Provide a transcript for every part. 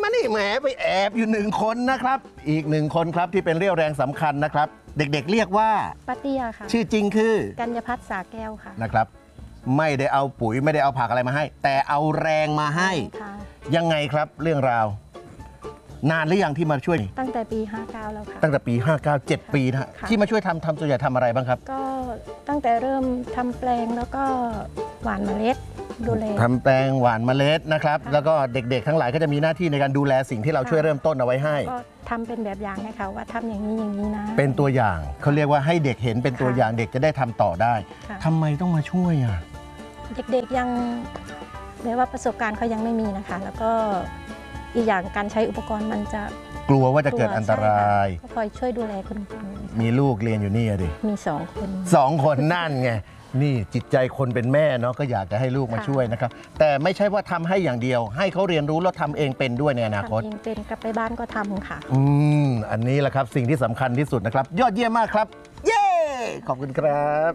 นี่แหมไปแอบอยู่1 คนนะครับอีก1 คนครับที่เป็นเรี่ยวแรงสำคัญนะครับเด็กๆเรียกว่าป้าเตี้ยค่ะชื่อจริงคือกัญญพัฒน์สาแก้วค่ะนะครับไม่ได้เอาปุ๋ยไม่ได้เอาผักอะไรมาให้แต่เอาแรงมาให้ยังไงครับเรื่องราวนานหรือยังที่มาช่วยตั้งแต่ปี59แล้วค่ะตั้งแต่ปี59 7 ปีนะที่มาช่วยทำส่วนใหญ่ทำอะไรบ้างครับก็ตั้งแต่เริ่มทำแปลงแล้วก็หว่านเมล็ดดูแลทำแปลงหว่านเมล็ดนะครับแล้วก็เด็กๆทั้งหลายก็จะมีหน้าที่ในการดูแลสิ่งที่เราช่วยเริ่มต้นเอาไว้ให้ก็ทำเป็นแบบอย่างให้เขาว่าทำอย่างนี้อย่างนี้นะเป็นตัวอย่างเขาเรียกว่าให้เด็กเห็นเป็นตัวอย่างเด็กจะได้ทำต่อได้ทำไมต้องมาช่วยอ่ะเด็กๆยังแม้ว่าประสบการณ์เขายังไม่มีนะคะแล้วก็อีกอย่างการใช้อุปกรณ์มันจะกลัวว่าจะเกิดอันตรายก็คอยช่วยดูแลคุณมีลูกเรียนอยู่นี่ดิมี 2 คนนั่นไงนี่จิตใจคนเป็นแม่เนาะก็อยากจะให้ลูกมาช่วยนะครับแต่ไม่ใช่ว่าทำให้อย่างเดียวให้เขาเรียนรู้แล้วทำเองเป็นด้วยในอนาคตทำเองเป็นกลับไปบ้านก็ทำค่ะอันนี้แหละครับสิ่งที่สำคัญที่สุดนะครับยอดเยี่ยมมากครับเย้ขอบคุณครับ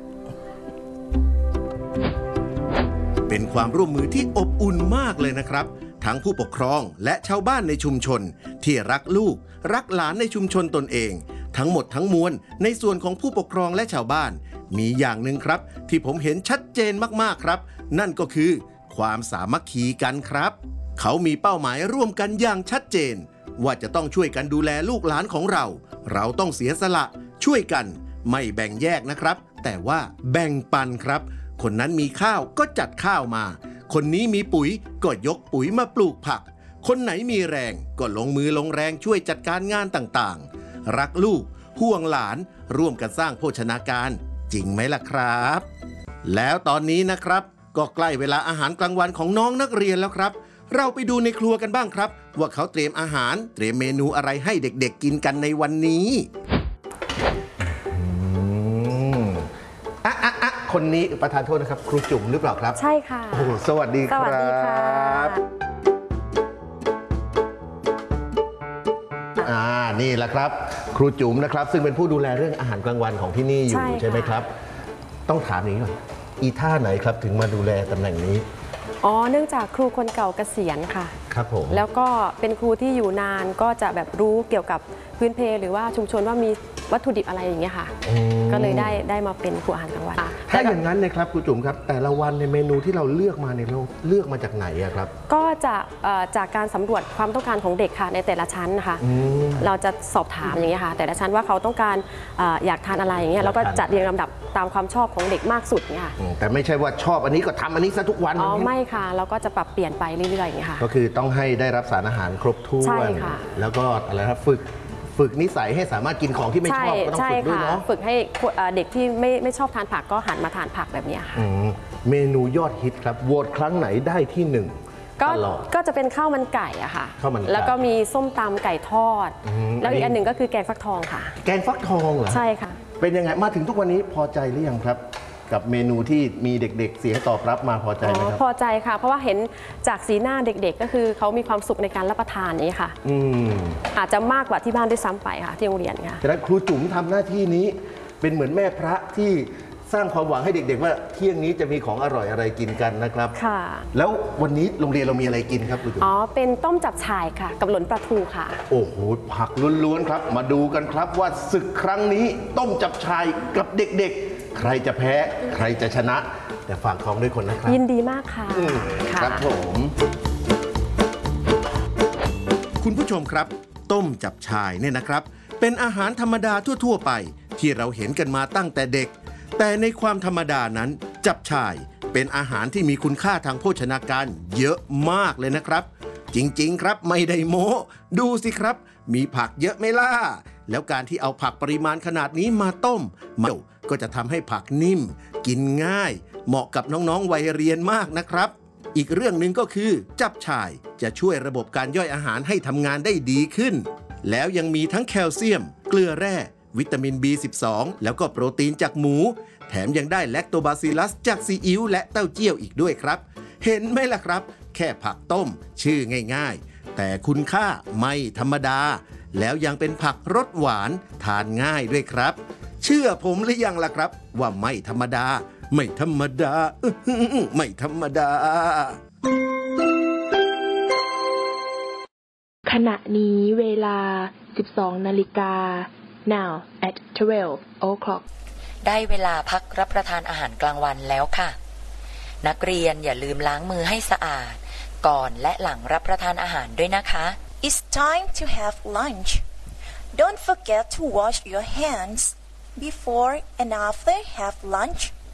เป็นความร่วมมือที่อบอุ่นมากเลยนะครับทั้งผู้ปกครองและชาวบ้านในชุมชนที่รักลูกรักหลานในชุมชนตนเองทั้งหมดทั้งมวลในส่วนของผู้ปกครองและชาวบ้านมีอย่างหนึ่งครับที่ผมเห็นชัดเจนมากๆครับนั่นก็คือความสามัคคีกันครับเขามีเป้าหมายร่วมกันอย่างชัดเจนว่าจะต้องช่วยกันดูแลลูกหลานของเราต้องเสียสละช่วยกันไม่แบ่งแยกนะครับแต่ว่าแบ่งปันครับคนนั้นมีข้าวก็จัดข้าวมาคนนี้มีปุ๋ยก็ยกปุ๋ยมาปลูกผักคนไหนมีแรงก็ลงมือลงแรงช่วยจัดการงานต่างๆรักลูกห่วงหลานร่วมกันสร้างโภชนาการจริงไหมล่ะครับแล้วตอนนี้นะครับก็ใกล้เวลาอาหารกลางวันของน้องนักเรียนแล้วครับเราไปดูในครัวกันบ้างครับว่าเขาเตรียมอาหารเตรียมเมนูอะไรให้เด็กๆกินกันในวันนี้คนนี้ประธานโทษนะครับครูจุ๋มหรือเปล่าครับใช่ค่ะโอ้สวัสดีครับสวัสดีครับนี่แหละครับครูจุ๋มนะครับซึ่งเป็นผู้ดูแลเรื่องอาหารกลางวันของที่นี่อยู่ใช่ไหมครับต้องถามอย่างนี้ก่อนอีท่าไหนครับถึงมาดูแลตำแหน่งนี้เนื่องจากครูคนเก่าเกษียณค่ะครับผมแล้วก็เป็นครูที่อยู่นานก็จะแบบรู้เกี่ยวกับพื้นเพหรือว่าชุมชนว่ามีวัตถุดิบอะไรอย่างเงี้ยค่ะก็เลยได้มาเป็นครูอาหารกลางวันถ้าอย่างนั้นนะครับครูจุ๋มครับแต่ละวันในเมนูที่เราเลือกมาเนี่ยเราเลือกมาจากไหนครับก็จากการสำรวจความต้องการของเด็กค่ะในแต่ละชั้นนะคะเราจะสอบถามอย่างเงี้ยค่ะแต่ละชั้นว่าเขาต้องการอยากทานอะไรอย่างเงี้ยแล้วก็จัดเรียงลำดับตามความชอบของเด็กมากสุดเนี่ยค่ะแต่ไม่ใช่ว่าชอบอันนี้ก็ทำอันนี้ซะทุกวันไม่ค่ะเราก็จะปรับเปลี่ยนไปเรื่อยๆอย่างเงี้ยค่ะก็คือต้องให้ได้รับสารอาหารครบถ้วนใช่ค่ะแล้วก็อะไรครับฝึกนิสัยให้สามารถกินของที่ไม่ชอบก็ต้องฝึกด้วยเนาะฝึกให้เด็กที่ไม่ชอบทานผักก็หันมาทานผักแบบนี้ค่ะเมนูยอดฮิตครับโหวตครั้งไหนได้ที่1 ก็จะเป็นข้าวมันไก่อะค่ะแล้วก็มีส้มตำไก่ทอดแล้วอีกอันหนึ่งก็คือแกงฟักทองค่ะแกงฟักทองเหรอใช่ค่ะเป็นยังไงมาถึงทุกวันนี้พอใจหรือยังครับกับเมนูที่มีเด็กๆเสียงตอบรับมาพอใจไหมครับพอใจค่ะเพราะว่าเห็นจากสีหน้าเด็กๆก็คือเขามีความสุขในการรับประทานนี้ค่ะอาจจะมากกว่าที่บ้านด้วยซ้ำไปค่ะที่โรงเรียนค่ะฉะนั้นครูจุ๋มทำหน้าที่นี้เป็นเหมือนแม่พระที่สร้างความหวังให้เด็กๆว่าเที่ยงนี้จะมีของอร่อยอะไรกินกันนะครับค่ะแล้ววันนี้โรงเรียนเรามีอะไรกินครับครูจุ๋มเป็นต้มจับฉ่ายค่ะกับหลนปลาทูค่ะโอ้โหผักล้วนๆครับมาดูกันครับว่าศึกครั้งนี้ต้มจับฉ่ายกับเด็กๆใครจะแพ้ใครจะชนะแต่ฝากท้องด้วยคนนะครับยินดีมากค่ะครับผมคุณผู้ชมครับต้มจับฉ่ายเนี่ยนะครับเป็นอาหารธรรมดาทั่วๆไปที่เราเห็นกันมาตั้งแต่เด็กแต่ในความธรรมดานั้นจับฉ่ายเป็นอาหารที่มีคุณค่าทางโภชนาการเยอะมากเลยนะครับจริงๆครับไม่ได้โม้ดูสิครับมีผักเยอะไหมล่ะแล้วการที่เอาผักปริมาณขนาดนี้มาต้มก็จะทำให้ผักนิ่มกินง่ายเหมาะกับน้องๆวัยเรียนมากนะครับอีกเรื่องหนึ่งก็คือจับฉ่ายจะช่วยระบบการย่อยอาหารให้ทำงานได้ดีขึ้นแล้วยังมีทั้งแคลเซียมเกลือแร่วิตามิน B12 แล้วก็โปรตีนจากหมูแถมยังได้แลคโตบาซิลลัสจากซีอิ๊วและเต้าเจี้ยวอีกด้วยครับเห็นไหมล่ะครับแค่ผักต้มชื่อง่ายๆแต่คุณค่าไม่ธรรมดาแล้วยังเป็นผักรสหวานทานง่ายด้วยครับเชื่อผมหรือยังล่ะครับว่าไม่ธรรมดาไม่ธรรมดาไม่ธรรมดาขขณะนี้เวลา 12 นาฬิกา now at 12 o'clock ได้เวลาพักรับประทานอาหารกลางวันแล้วค่ะนักเรียนอย่าลืมล้างมือให้สะอาดก่อนและหลังรับประทานอาหารด้วยนะคะ It's time to have lunch. Don't forget to wash your hands before and after have lunch.